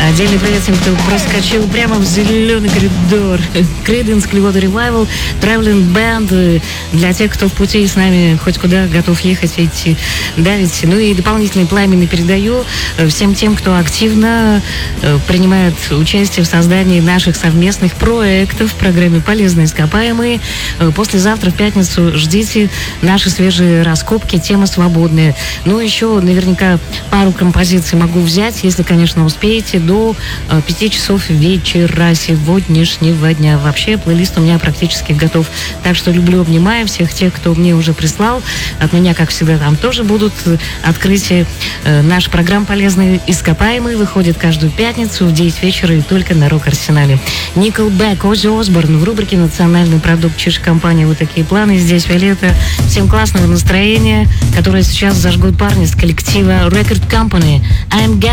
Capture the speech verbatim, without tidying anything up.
Отдельный привет тем, кто проскочил прямо в зеленый коридор. Creedence Clearwater Revival, Traveling Band. Для тех, кто в пути с нами хоть куда готов ехать, идти, давить. Ну и дополнительные пламенные передаю всем тем, кто активно принимает участие в создании наших совместных проектов в программе «Полезные ископаемые». Послезавтра, в пятницу, ждите наши свежие раскопки, тема свободная. Ну, еще наверняка пару композиций могу взять, если, конечно, успеете, до пяти часов вечера сегодняшнего дня. Вообще, плейлист у меня практически готов. Так что люблю, обнимаю всех тех, кто мне уже прислал. От меня, как всегда, там тоже будут открытия. Наша программа «Полезные ископаемые» выходит каждую пятницу в девять вечера и только на Рок-Арсенале. Nickelback, Оззи Осборн в рубрике «Национальный продукт Чиж-компании». Вот такие планы. Здесь Виолетта. Всем классного настроения, которое сейчас зажгут парни с коллектива Record Company. I'm